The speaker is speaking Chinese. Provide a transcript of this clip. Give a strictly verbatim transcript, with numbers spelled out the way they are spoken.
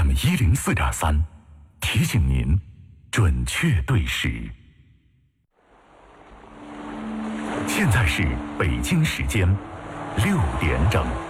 一零四点三，提醒您准确对时。现在是北京时间六点整。